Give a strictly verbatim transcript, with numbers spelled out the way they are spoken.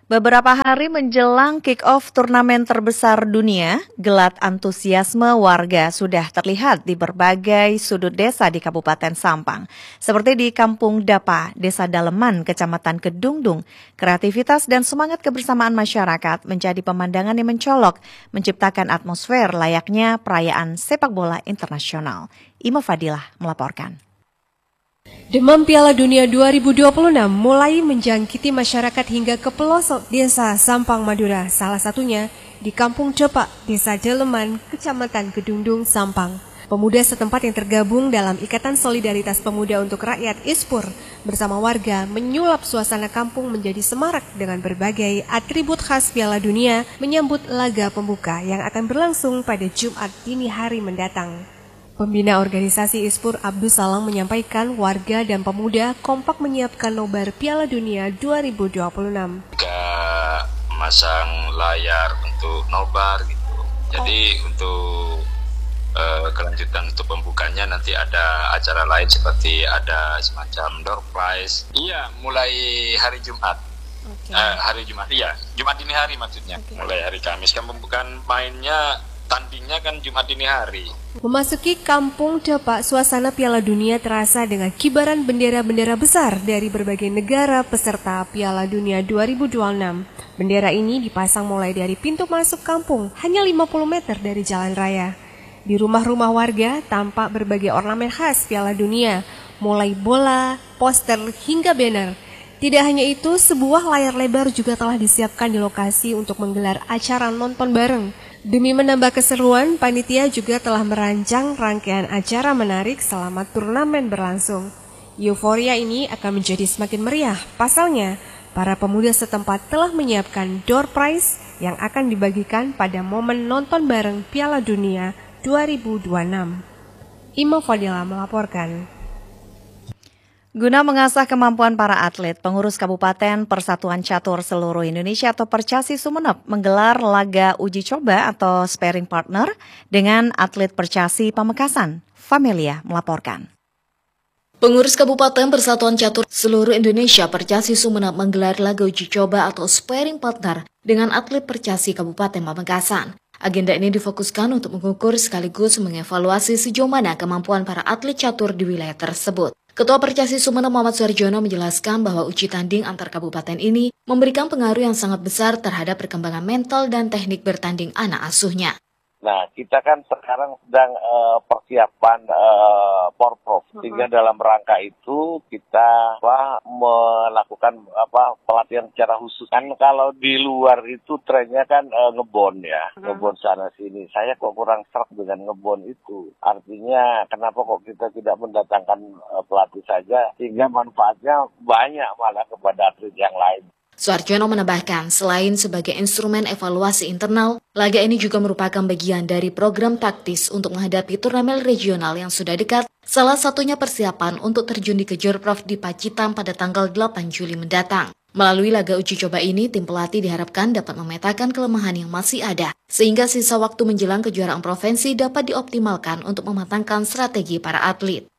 Beberapa hari menjelang kick-off turnamen terbesar dunia, gelat antusiasme warga sudah terlihat di berbagai sudut desa di Kabupaten Sampang. Seperti di Kampung Dapa, Desa Daleman, Kecamatan Kedungdung, kreativitas dan semangat kebersamaan masyarakat menjadi pemandangan yang mencolok, menciptakan atmosfer layaknya perayaan sepak bola internasional. Ima Fadilah melaporkan. Demam Piala Dunia dua ribu dua puluh enam mulai menjangkiti masyarakat hingga ke pelosok desa Sampang, Madura. Salah satunya di Kampung Dapa, Desa Daleman, Kecamatan Kedungdung, Sampang. Pemuda setempat yang tergabung dalam Ikatan Solidaritas Pemuda untuk Rakyat ISPUR bersama warga menyulap suasana kampung menjadi semarak dengan berbagai atribut khas Piala Dunia menyambut laga pembuka yang akan berlangsung pada Jumat dini hari mendatang. Pembina organisasi ISPUR Abdus Salam menyampaikan warga dan pemuda kompak menyiapkan nobar Piala Dunia dua ribu dua puluh enam. Juga masang layar untuk nobar gitu. Jadi oh. untuk uh, kelanjutan untuk pembukanya nanti ada acara lain seperti ada semacam door prize. Iya, mulai hari Jumat. Okay. Uh, hari Jumat, iya. Jumat dini hari maksudnya. Okay. Mulai hari Kamis kan pembukaan mainnya. Tandingnya kan Jumat dini hari. Memasuki Kampung Dapa, suasana Piala Dunia terasa dengan kibaran bendera-bendera besar dari berbagai negara peserta Piala Dunia dua ribu dua puluh enam. Bendera ini dipasang mulai dari pintu masuk kampung, hanya lima puluh meter dari jalan raya. Di rumah-rumah warga tampak berbagai ornamen khas Piala Dunia, mulai bola, poster, hingga banner. Tidak hanya itu, sebuah layar lebar juga telah disiapkan di lokasi untuk menggelar acara nonton bareng. Demi menambah keseruan, panitia juga telah merancang rangkaian acara menarik selama turnamen berlangsung. Euforia ini akan menjadi semakin meriah. Pasalnya, para pemuda setempat telah menyiapkan door prize yang akan dibagikan pada momen nonton bareng Piala Dunia dua ribu dua puluh enam. Ima Fadilah melaporkan. Guna mengasah kemampuan para atlet, pengurus Kabupaten Persatuan Catur Seluruh Indonesia atau Percasi Sumeneb menggelar laga uji coba atau sparring partner dengan atlet Percasi Pamekasan. Famelia melaporkan. Pengurus Kabupaten Persatuan Catur Seluruh Indonesia Percasi Sumeneb menggelar laga uji coba atau sparring partner dengan atlet Percasi Kabupaten Pamekasan. Agenda ini difokuskan untuk mengukur sekaligus mengevaluasi sejauh mana kemampuan para atlet catur di wilayah tersebut. Ketua Percasi Sumeneb Muhammad Suarjono menjelaskan bahwa uji tanding antar kabupaten ini memberikan pengaruh yang sangat besar terhadap perkembangan mental dan teknik bertanding anak asuhnya. Nah, kita kan sekarang sedang uh, persiapan uh, Porprov, sehingga uh-huh. dalam rangka itu kita apa, melakukan apa pelatihan secara khusus. Kan kalau di luar itu trennya kan uh, ngebon ya, uh-huh. ngebon sana sini. Saya kok kurang serak dengan ngebon itu. Artinya kenapa kok kita tidak mendatangkan uh, pelatih saja, sehingga manfaatnya banyak malah kepada atlet yang lain. Suarjono menambahkan, selain sebagai instrumen evaluasi internal, laga ini juga merupakan bagian dari program taktis untuk menghadapi turnamen regional yang sudah dekat, salah satunya persiapan untuk terjun di Kejorprov di Pacitan pada tanggal delapan Juli mendatang. Melalui laga uji coba ini, tim pelatih diharapkan dapat memetakan kelemahan yang masih ada, sehingga sisa waktu menjelang kejuaraan provinsi dapat dioptimalkan untuk mematangkan strategi para atlet.